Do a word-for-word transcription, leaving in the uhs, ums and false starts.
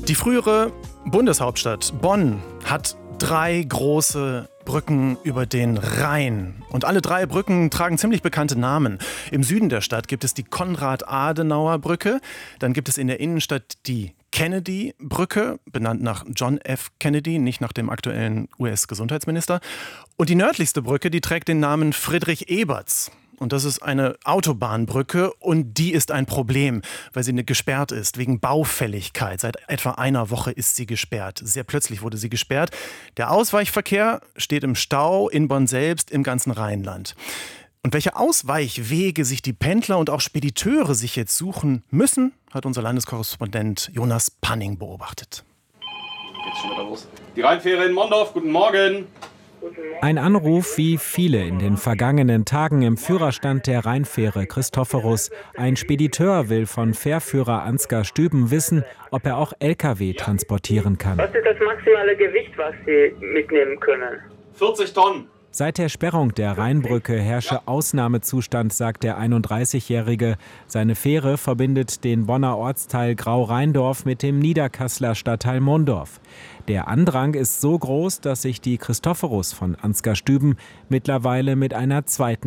Die frühere Bundeshauptstadt Bonn hat drei große Brücken über den Rhein. Und alle drei Brücken tragen ziemlich bekannte Namen. Im Süden der Stadt gibt es die Konrad-Adenauer-Brücke. Dann gibt es in der Innenstadt die Kennedy-Brücke, benannt nach John F. Kennedy, nicht nach dem aktuellen U S-Gesundheitsminister. Und die nördlichste Brücke, die trägt den Namen Friedrich-Eberts. Und das ist eine Autobahnbrücke und die ist ein Problem, weil sie gesperrt ist wegen Baufälligkeit. Seit etwa einer Woche ist sie gesperrt. Sehr plötzlich wurde sie gesperrt. Der Ausweichverkehr steht im Stau in Bonn selbst, im ganzen Rheinland. Und welche Ausweichwege sich die Pendler und auch Spediteure sich jetzt suchen müssen, hat unser Landeskorrespondent Jonas Panning beobachtet. Geht's schon wieder los. Die Rheinfähre in Mondorf, guten Morgen. Ein Anruf wie viele in den vergangenen Tagen im Führerstand der Rheinfähre Christophorus. Ein Spediteur will von Fährführer Ansgar Stüben wissen, ob er auch L K W transportieren kann. Was ist das maximale Gewicht, was Sie mitnehmen können? vierzig Tonnen. Seit der Sperrung der Rheinbrücke herrsche Ausnahmezustand, sagt der einunddreißigjährige. Seine Fähre verbindet den Bonner Ortsteil Grau-Rheindorf mit dem Niederkasseler Stadtteil Mondorf. Der Andrang ist so groß, dass sich die Christophorus von Ansgar Stüben mittlerweile mit einer zweiten